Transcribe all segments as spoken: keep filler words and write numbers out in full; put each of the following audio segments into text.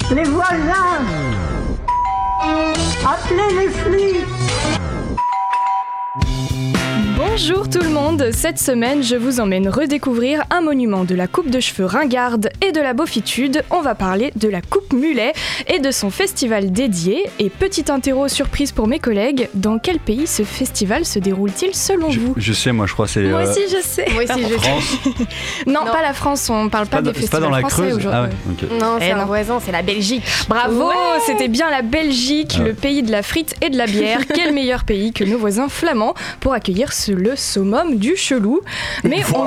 Les voisins! Appelez les flics! Bonjour tout le monde, cette semaine je vous emmène redécouvrir un monument de la coupe de cheveux ringarde et de la beaufitude. On va parler de la coupe mulet et de son festival dédié. Et petite interro surprise pour mes collègues, dans quel pays ce festival se déroule-t-il selon je, vous? Je sais, moi je crois c'est... Moi euh... aussi je sais. Moi aussi je sais. non, non, pas la France, on parle pas, pas des dans, festivals pas dans la français Creuse. aujourd'hui. Ah ouais, okay. Non, c'est eh un non. voisin, c'est la Belgique. Bravo, ouais c'était bien la Belgique, ah. le pays de la frite et de la bière. Quel meilleur pays que nos voisins flamands pour accueillir ce, le summum du chelou. Mais on...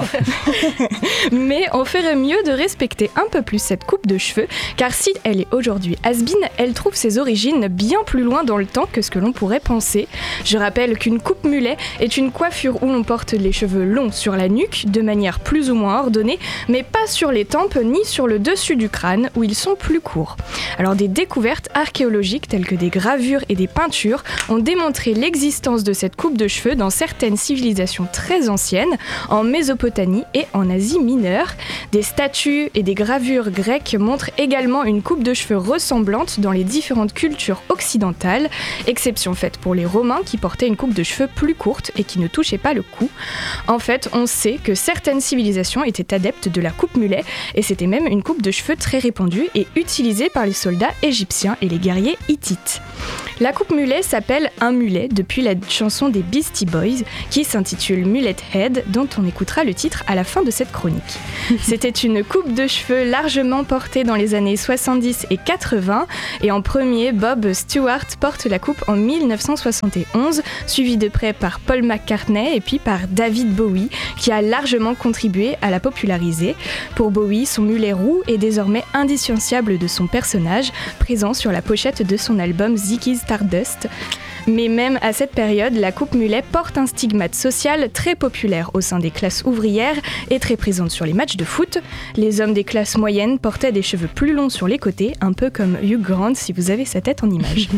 Mais on ferait mieux de respecter un peu plus cette coupe de cheveux, car si elle est aujourd'hui has-been, elle trouve ses origines bien plus loin dans le temps que ce que l'on pourrait penser. Je rappelle qu'une coupe mulet est une coiffure où l'on porte les cheveux longs sur la nuque, de manière plus ou moins ordonnée, mais pas sur les tempes ni sur le dessus du crâne, où ils sont plus courts. Alors des découvertes archéologiques telles que des gravures et des peintures ont démontré l'existence de cette coupe de cheveux dans certaines civilisations très anciennes, en Mésopotamie et en Asie mineure. Des statues et des gravures grecques montrent également une coupe de cheveux ressemblante dans les différentes cultures occidentales, exception faite pour les Romains qui portaient une coupe de cheveux plus courte et qui ne touchait pas le cou. En fait, on sait que certaines civilisations étaient adeptes de la coupe mulet et c'était même une coupe de cheveux très répandue et utilisée par les soldats égyptiens et les guerriers hittites. La coupe mulet s'appelle un mulet depuis la chanson des Beastie Boys qui s'intitule Mullet Head, dont on écoutera le titre à la fin de cette chronique. C'était une coupe de cheveux largement portée dans les années soixante-dix et quatre-vingts et en premier, Bob Stewart porte la coupe en dix-neuf cent soixante et onze, suivi de près par Paul McCartney et puis par David Bowie qui a largement contribué à la populariser. Pour Bowie, son mulet roux est désormais indissociable de son personnage, présent sur la pochette de son album Ziggy Stardust. Mais même à cette période, la coupe mulet porte un stigmate social très populaire au sein des classes ouvrières et très présente sur les matchs de foot. Les hommes des classes moyennes portaient des cheveux plus longs sur les côtés, un peu comme Hugh Grant si vous avez sa tête en image.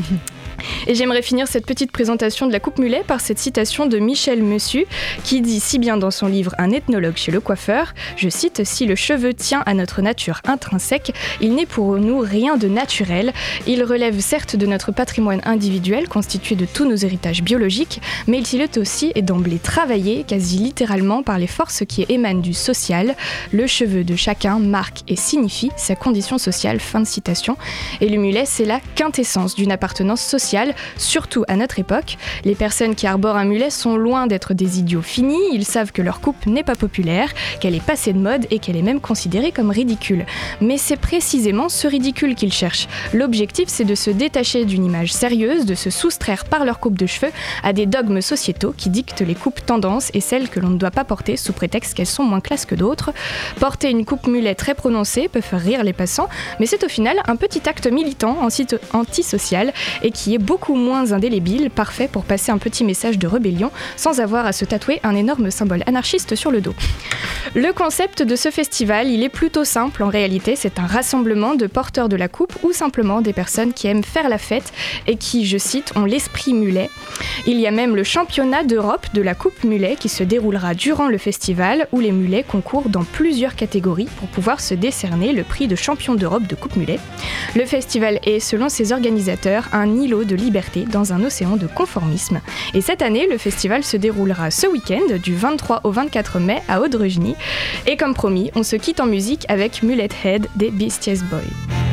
Et j'aimerais finir cette petite présentation de la coupe mulet par cette citation de Michel Messu qui dit si bien dans son livre Un ethnologue chez le coiffeur, je cite « Si le cheveu tient à notre nature intrinsèque, il n'est pour nous rien de naturel. Il relève certes de notre patrimoine individuel constitué de tous nos héritages biologiques, mais il est aussi et d'emblée travaillé, quasi littéralement, par les forces qui émanent du social. Le cheveu de chacun marque et signifie sa condition sociale. » Fin de citation. Et le mulet, c'est la quintessence d'une appartenance sociale, surtout à notre époque. Les personnes qui arborent un mulet sont loin d'être des idiots finis, ils savent que leur coupe n'est pas populaire, qu'elle est passée de mode et qu'elle est même considérée comme ridicule. Mais c'est précisément ce ridicule qu'ils cherchent. L'objectif, c'est de se détacher d'une image sérieuse, de se soustraire par leur coupe de cheveux à des dogmes sociétaux qui dictent les coupes tendances et celles que l'on ne doit pas porter sous prétexte qu'elles sont moins classes que d'autres. Porter une coupe mulet très prononcée peut faire rire les passants, mais c'est au final un petit acte militant, antisocial et qui est beaucoup moins indélébile, parfait pour passer un petit message de rébellion sans avoir à se tatouer un énorme symbole anarchiste sur le dos. Le concept de ce festival, il est plutôt simple en réalité, c'est un rassemblement de porteurs de la coupe ou simplement des personnes qui aiment faire la fête et qui, je cite, ont l'esprit mulet. Il y a même le championnat d'Europe de la coupe mulet qui se déroulera durant le festival où les mulets concourent dans plusieurs catégories pour pouvoir se décerner le prix de champion d'Europe de coupe mulet. Le festival est, selon ses organisateurs, un îlot de liberté dans un océan de conformisme. Et cette année, le festival se déroulera ce week-end du vingt-trois au vingt-quatre mai à Audregny. Et comme promis, on se quitte en musique avec Mullet Head des Beastie Boys.